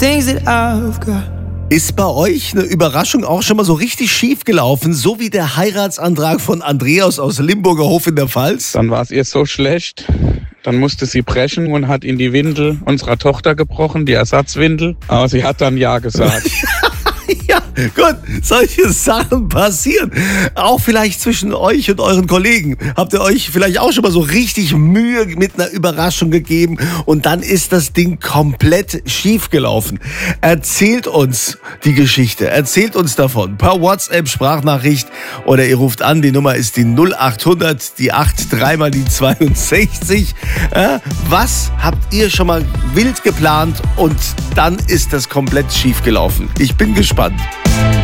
things that I've got. Ist bei euch eine Überraschung auch schon mal so richtig schief gelaufen, so wie der Heiratsantrag von Andreas aus Limburger Hof in der Pfalz? Dann war es ihr so schlecht, dann musste sie brechen und hat in die Windel unserer Tochter gebrochen, die Ersatzwindel. Aber sie hat dann Ja gesagt. Ja, gut, solche Sachen passieren. Auch vielleicht zwischen euch und euren Kollegen. Habt ihr euch vielleicht auch schon mal so richtig Mühe mit einer Überraschung gegeben und dann ist das Ding komplett schief gelaufen. Erzählt uns die Geschichte, erzählt uns davon per WhatsApp-Sprachnachricht oder ihr ruft an, die Nummer ist die 0800, die 8, dreimal die 62. Was habt ihr schon mal wild geplant und dann ist das komplett schief gelaufen? Ich bin gespannt.